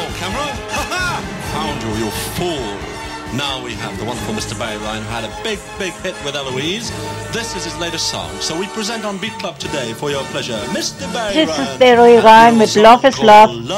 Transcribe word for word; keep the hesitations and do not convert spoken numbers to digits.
camera. Ha ha! Found you, you fool. Now we have the wonderful Mister Barry Ryan, who had a big, big hit with Eloise. This is his latest song. So we present on Beat Club today for your pleasure, Mister Barry Ryan. This is Barry Ryan with Love is Love.